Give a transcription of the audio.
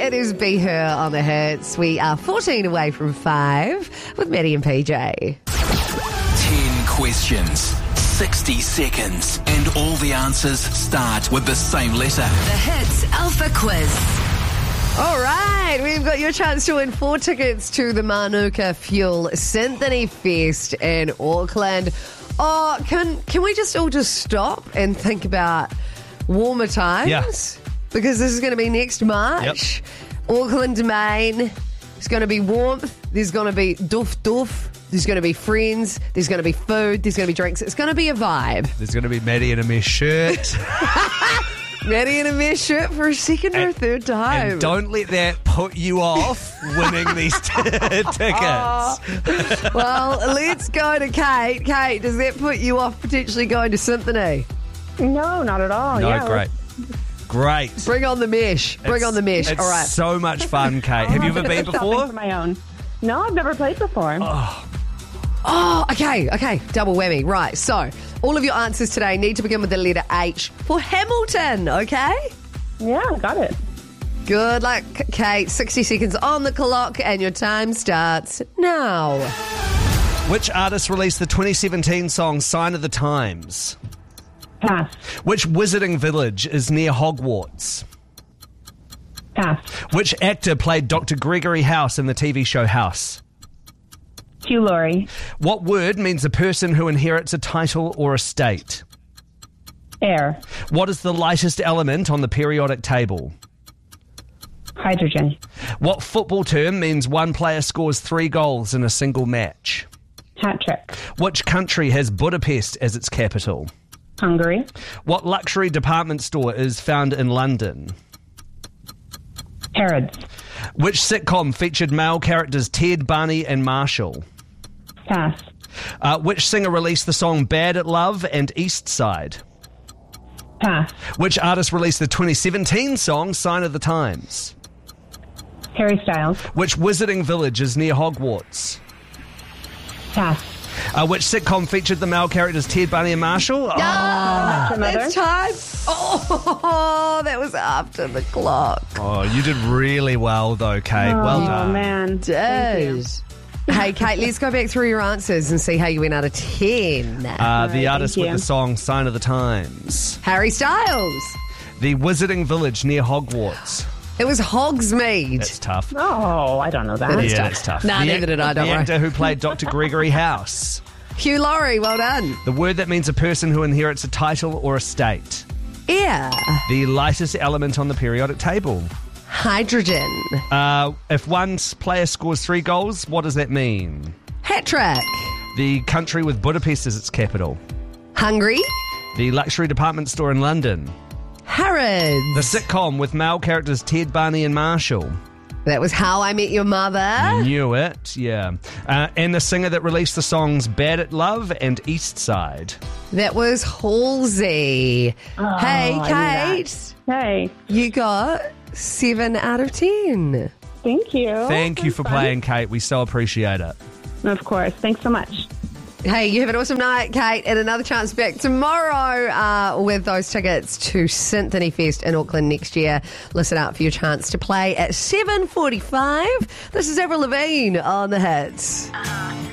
It is Be Her on the Hits. We are 14 away from 5 with Maddie and PJ. 10 questions, 60 seconds, and all the answers start with the same letter. The Hits Alpha Quiz. All right, we've got your chance to win 4 tickets to the Manuka Fuel Symphony Fest in Auckland. Oh, can we just all stop and think about warmer times? Yeah. Because this is going to be next March. Yep. Auckland Domain. There's going to be warmth. There's going to be doof. There's going to be friends. There's going to be food. There's going to be drinks. It's going to be a vibe. There's going to be Maddie in a mesh shirt. Maddie in a mesh shirt for a second or third time. And don't let that put you off winning these tickets. Well, let's go to Kate. Kate, does that put you off potentially going to Symphony? No, not at all. No, great. Bring on the mesh. All right. It's so much fun, Kate. Have you ever been before? For my own. No, I've never played before. Oh, okay. Double whammy. Right, so all of your answers today need to begin with the letter H for Hamilton, okay? Yeah, got it. Good luck, Kate. 60 seconds on the clock and your time starts now. Which artist released the 2017 song Sign of the Times? Pass. Which wizarding village is near Hogwarts? Pass. Which actor played Dr. Gregory House in the TV show House? Hugh Laurie. What word means a person who inherits a title or estate? Air. What is the lightest element on the periodic table? Hydrogen. What football term means one player scores 3 goals in a single match? Hat trick. Which country has Budapest as its capital? Hungary. What luxury department store is found in London? Harrods. Which sitcom featured male characters Ted, Barney and Marshall? Pass. Which singer released the song Bad at Love and East Side? Pass. Which artist released the 2017 song Sign of the Times? Harry Styles. Which wizarding village is near Hogwarts? Pass. Which sitcom featured the male characters Ted, Barney and Marshall? It's time. Oh, that was after the clock. Oh, you did really well though, Kate. Well done. Oh, man. Hey, Kate, let's go back through your answers and see how you went out of 10. The artist thank with you. the song Sign of the Times. Harry Styles. The wizarding village near Hogwarts. It was Hogsmeade. That's tough. Oh, I don't know that. It's tough. Nah, The neither did I, don't The worry. actor who played Dr. Gregory House. Hugh Laurie, well done. The word that means a person who inherits a title or estate. Air. The lightest element on the periodic table. Hydrogen. If one player scores 3 goals, what does that mean? Hat trick. The country with Budapest as its capital. Hungry. The luxury department store in London. Harrods. The sitcom with male characters Ted, Barney and Marshall. That was How I Met Your Mother. Knew it, yeah. And the singer that released the songs Bad at Love and East Side. That was Halsey. Hey, Kate. Hey, You got 7 out of 10. thank you. Thank you for playing, Kate. We so appreciate it. Of course. Thanks so much. Hey, you have an awesome night, Kate, and another chance back tomorrow with those tickets to Symphony Fest in Auckland next year. Listen out for your chance to play at 7:45. This is Avril Lavigne on the Hits.